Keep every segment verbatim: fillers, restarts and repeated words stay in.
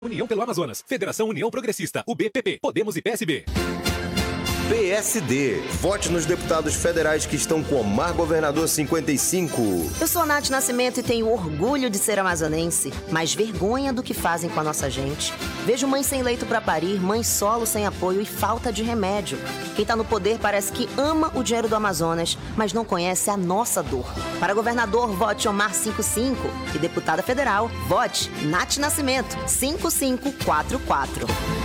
União pelo Amazonas, Federação União Progressista, U B P P, Podemos e P S B. P S D. Vote nos deputados federais que estão com Omar Governador cinquenta e cinco. Eu sou Nath Nascimento e tenho orgulho de ser amazonense, mas vergonha do que fazem com a nossa gente. Vejo mãe sem leito para parir, mãe solo sem apoio e falta de remédio. Quem tá no poder parece que ama o dinheiro do Amazonas, mas não conhece a nossa dor. Para governador, vote Omar cinquenta e cinco. E deputada federal, vote Nath Nascimento cinco cinco quatro quatro.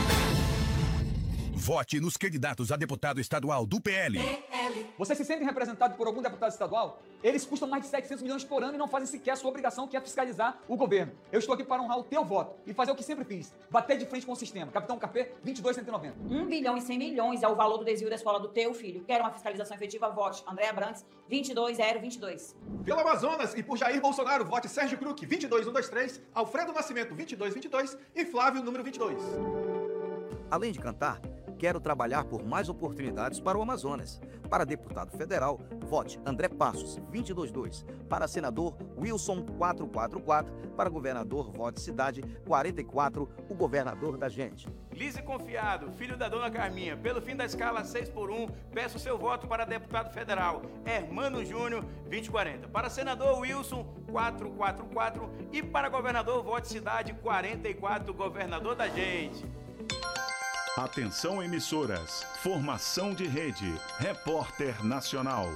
Vote nos candidatos a deputado estadual do P L. Você se sente representado por algum deputado estadual? Eles custam mais de setecentos milhões por ano e não fazem sequer a sua obrigação, que é fiscalizar o governo. Eu estou aqui para honrar o teu voto e fazer o que sempre fiz, bater de frente com o sistema. Capitão Capê, vinte e dois, cento e noventa. um bilhão e cem milhões é o valor do desvio da escola do teu filho. Quer uma fiscalização efetiva? Vote Andréa Brantes, vinte e dois zero vinte e dois. Pelo Amazonas e por Jair Bolsonaro, vote Sérgio Kruck, vinte e dois mil cento e vinte e três, Alfredo Nascimento, vinte e dois vinte e dois e Flávio, número vinte e dois. Além de cantar, quero trabalhar por mais oportunidades para o Amazonas. Para deputado federal, vote André Passos, vinte e dois dois. Para senador, Wilson, quatrocentos e quarenta e quatro. Para governador, vote Cidade, quarenta e quatro, o governador da gente. Lise Confiado, filho da dona Carminha, pelo fim da escala seis por um, peço seu voto para deputado federal, Hermano Júnior, vinte e quarenta. Para senador, Wilson, quatrocentos e quarenta e quatro. E para governador, vote Cidade, quarenta e quatro, governador da gente. Atenção, emissoras. Formação de rede. Repórter Nacional.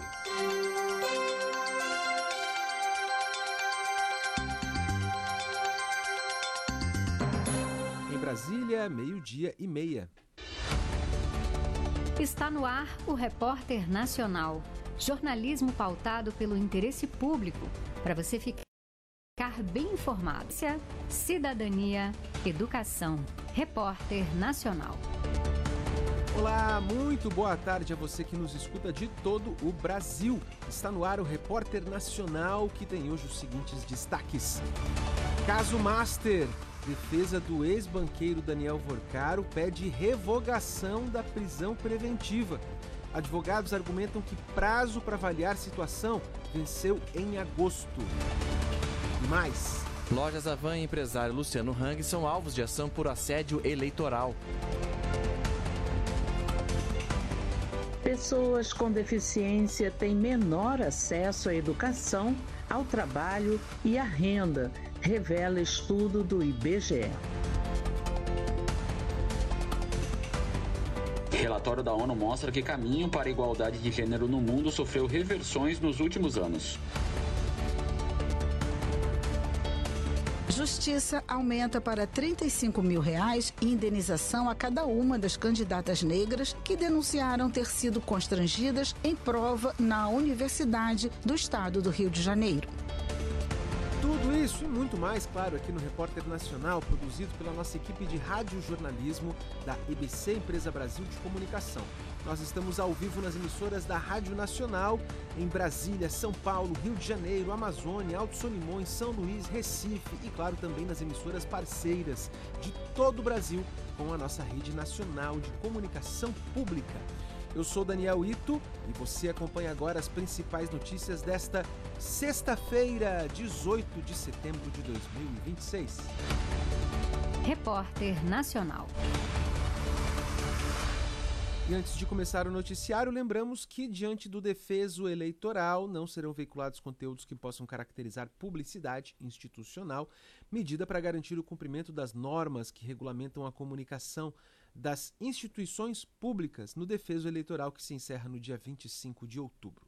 Em Brasília, meio-dia e meia. Está no ar o Repórter Nacional. Jornalismo pautado pelo interesse público, para você ficar bem informado. Cidadania, educação. Repórter Nacional. Olá, muito boa tarde a você que nos escuta de todo o Brasil. Está no ar o Repórter Nacional, que tem hoje os seguintes destaques. Caso Master. Defesa do ex-banqueiro Daniel Vorcaro pede revogação da prisão preventiva. Advogados argumentam que prazo para avaliar situação venceu em agosto. E mais. Lojas Havan e empresário Luciano Hang são alvos de ação por assédio eleitoral. Pessoas com deficiência têm menor acesso à educação, ao trabalho e à renda, revela estudo do I B G E. Relatório da ONU mostra que caminho para a igualdade de gênero no mundo sofreu reversões nos últimos anos. Justiça aumenta para trinta e cinco mil reais indenização a cada uma das candidatas negras que denunciaram ter sido constrangidas em prova na Universidade do Estado do Rio de Janeiro. Tudo isso e muito mais, claro, aqui no Repórter Nacional, produzido pela nossa equipe de radiojornalismo da E B C, Empresa Brasil de Comunicação. Nós estamos ao vivo nas emissoras da Rádio Nacional, em Brasília, São Paulo, Rio de Janeiro, Amazônia, Alto Solimões, São Luís, Recife e, claro, também nas emissoras parceiras de todo o Brasil, com a nossa rede nacional de comunicação pública. Eu sou Daniel Ito e você acompanha agora as principais notícias desta sexta-feira, dezoito de setembro de dois mil e vinte e seis. Repórter Nacional. E antes de começar o noticiário, lembramos que, diante do defeso eleitoral, não serão veiculados conteúdos que possam caracterizar publicidade institucional, medida para garantir o cumprimento das normas que regulamentam a comunicação das instituições públicas no defeso eleitoral que se encerra no dia vinte e cinco de outubro.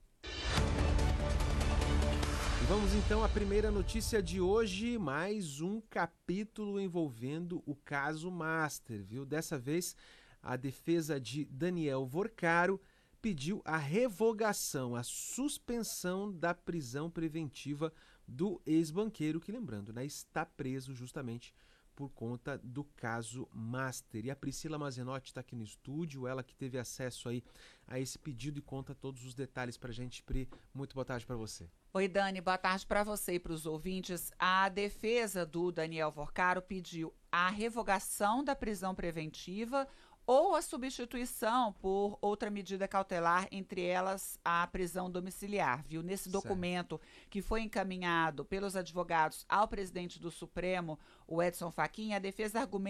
E vamos então à primeira notícia de hoje, mais um capítulo envolvendo o caso Master, viu? Dessa vez, a defesa de Daniel Vorcaro pediu a revogação, a suspensão da prisão preventiva do ex-banqueiro, que, lembrando, né, está preso justamente por conta do caso Master. E a Priscila Mazenotti está aqui no estúdio, ela que teve acesso aí a esse pedido e conta todos os detalhes para a gente. Pri, muito boa tarde para você. Oi, Dani, boa tarde para você e para os ouvintes. A defesa do Daniel Vorcaro pediu a revogação da prisão preventiva ou a substituição por outra medida cautelar, entre elas a prisão domiciliar, viu? Nesse documento certo. Que foi encaminhado pelos advogados ao presidente do Supremo, o Edson Fachin, a defesa argumenta